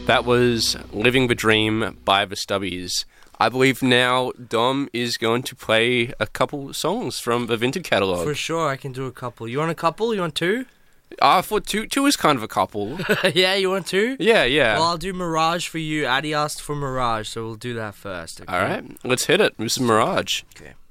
That was Living the Dream by the Stubbies. I believe now Dom is going to play a couple songs from the Vinted catalogue. For sure, I can do a couple. You want a couple? You want two? I thought two is kind of a couple. Yeah, you want two? Yeah. Well, I'll do Mirage for you. Addy asked for Mirage, so we'll do that first. Okay? All right, let's hit it. This is Mirage. Okay.